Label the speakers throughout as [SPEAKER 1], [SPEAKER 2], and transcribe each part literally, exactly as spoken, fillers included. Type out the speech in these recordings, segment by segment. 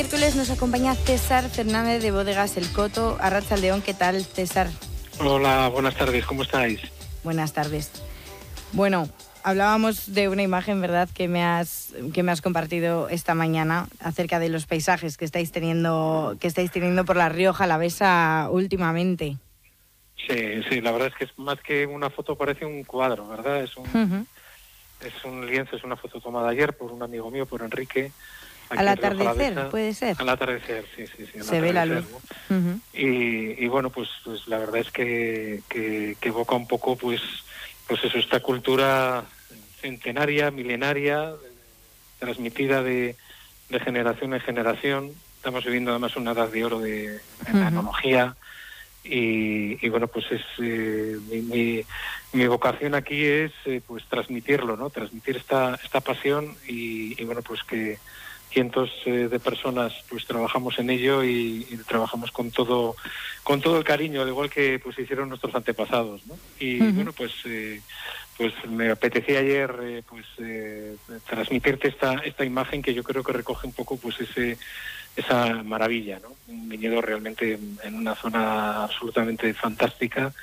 [SPEAKER 1] Miércoles nos acompaña César Fernández de Bodegas El Coto. Arratsaldeón, ¿qué tal, César?
[SPEAKER 2] Hola, buenas tardes, ¿cómo estáis?
[SPEAKER 1] Buenas tardes. Bueno, hablábamos de una imagen, ¿verdad?, que me has que me has compartido esta mañana acerca de los paisajes que estáis teniendo que estáis teniendo por La Rioja Alavesa últimamente.
[SPEAKER 2] Sí, sí, la verdad es que es más que una foto, parece un cuadro, ¿verdad? Es un, uh-huh. es un lienzo, es una foto tomada ayer por un amigo mío, por Enrique.
[SPEAKER 1] Al atardecer, ¿puede ser?
[SPEAKER 2] Al atardecer, sí, sí, sí.
[SPEAKER 1] Se ve la luz.
[SPEAKER 2] ¿no? Uh-huh. y, y bueno, pues, pues la verdad es que, que, que evoca un poco, pues, pues eso, esta cultura centenaria, milenaria, transmitida de, de generación en generación. Estamos viviendo además una edad de oro de, de uh-huh. la enología. Y, y bueno, pues es eh, mi, mi, mi vocación aquí es eh, pues transmitirlo, ¿no? Transmitir esta, esta pasión y, y bueno, pues que cientos eh, de personas pues trabajamos en ello y, y trabajamos con todo con todo el cariño, al igual que pues hicieron nuestros antepasados, ¿no? Y uh-huh. bueno, pues eh, pues me apetecía ayer eh, pues eh, transmitirte esta esta imagen que yo creo que recoge un poco pues ese esa maravilla, ¿no? Un viñedo realmente en, en una zona absolutamente fantástica.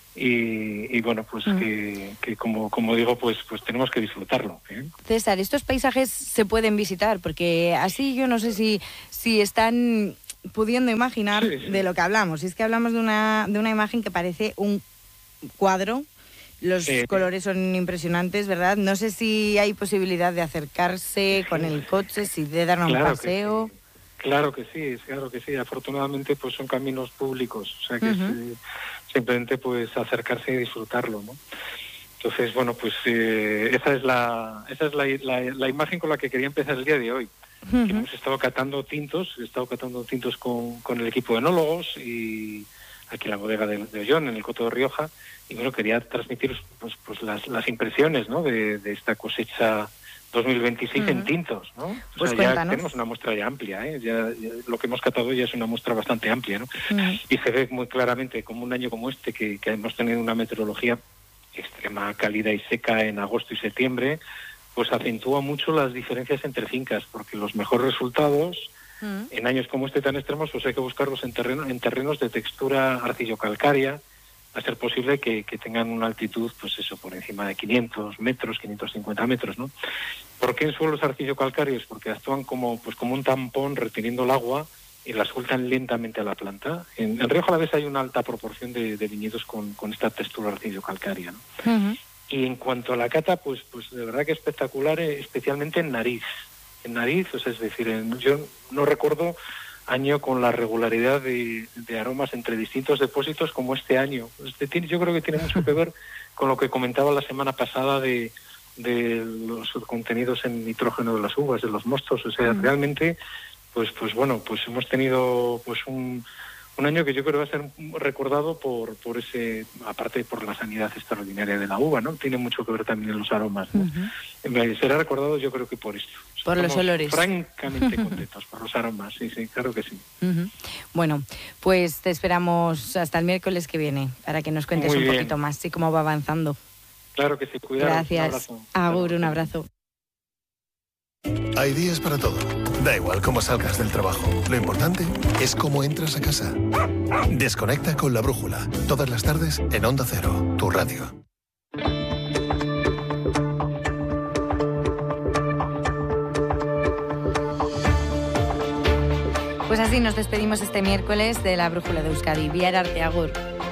[SPEAKER 2] Y, y bueno, pues mm. que, que como, como digo, pues, pues tenemos que disfrutarlo, ¿eh?
[SPEAKER 1] César, estos paisajes se pueden visitar, porque así yo no sé si, si están pudiendo imaginar sí, sí. de lo que hablamos. Si es que hablamos de una, de una imagen que parece un cuadro, los sí. colores son impresionantes, ¿verdad? No sé si hay posibilidad de acercarse sí. con el coche, si de dar un
[SPEAKER 2] claro
[SPEAKER 1] paseo.
[SPEAKER 2] Que sí. Claro que sí, claro que sí. Afortunadamente, pues son caminos públicos, o sea que uh-huh. es, simplemente pues acercarse y disfrutarlo, ¿no? Entonces, bueno, pues eh, esa es la esa es la, la, la imagen con la que quería empezar el día de hoy. Uh-huh. Que hemos estado catando tintos, he estado catando tintos con, con el equipo de enólogos y aquí en la bodega de, de Ollón, en el Coto de Rioja, y bueno, quería transmitir pues, pues las, las impresiones, ¿no? de, de esta cosecha dos mil veintiséis uh-huh. en tintos, ¿no? O
[SPEAKER 1] pues
[SPEAKER 2] sea,
[SPEAKER 1] cuéntanos.
[SPEAKER 2] Ya tenemos una muestra ya amplia, ¿eh? Ya, ya lo que hemos catado ya es una muestra bastante amplia, ¿no? Uh-huh. Y se ve muy claramente como un año como este, que, que hemos tenido una meteorología extrema, cálida y seca en agosto y septiembre, pues acentúa mucho las diferencias entre fincas, porque los mejores resultados uh-huh. en años como este tan extremos, pues hay que buscarlos en, terreno, en terrenos de textura arcillo-calcárea, a ser posible que, que tengan una altitud, pues eso, por encima de quinientos metros, quinientos cincuenta metros, ¿no? ¿Por qué en suelos arcillo-calcáreos? Porque actúan como, pues como un tampón reteniendo el agua y la sueltan lentamente a la planta. En, en Rioja Alavesa hay una alta proporción de, de viñedos con, con esta textura arcillo-calcárea, ¿no? Uh-huh. Y en cuanto a la cata, pues, pues de verdad que espectacular, eh, especialmente en nariz. En nariz, o sea, es decir, en, yo no recuerdo año con la regularidad de, de aromas entre distintos depósitos como este año. Este tiene, yo creo que tiene mucho que ver con lo que comentaba la semana pasada de, de los contenidos en nitrógeno de las uvas, de los mostos. O sea, mm. realmente, pues, pues bueno, pues hemos tenido pues un, un año que yo creo que va a ser recordado por, por ese, aparte por la sanidad extraordinaria de la uva, ¿no? Tiene mucho que ver también en los aromas, ¿no? Uh-huh. Será recordado yo creo que por esto.
[SPEAKER 1] Por Estamos los olores.
[SPEAKER 2] Francamente contentos por los aromas, sí, sí, claro que sí.
[SPEAKER 1] Uh-huh. Bueno, pues te esperamos hasta el miércoles que viene para que nos cuentes
[SPEAKER 2] Muy
[SPEAKER 1] un
[SPEAKER 2] bien.
[SPEAKER 1] poquito más y cómo va avanzando.
[SPEAKER 2] Claro que sí, cuidado.
[SPEAKER 1] Gracias. Un Agur, un abrazo.
[SPEAKER 3] Hay días para todo. Da igual cómo salgas del trabajo. Lo importante es cómo entras a casa. Desconecta con La Brújula. Todas las tardes en Onda Cero, tu radio.
[SPEAKER 1] Pues así nos despedimos este miércoles de La Brújula de Euskadi. Bihar arte, agur.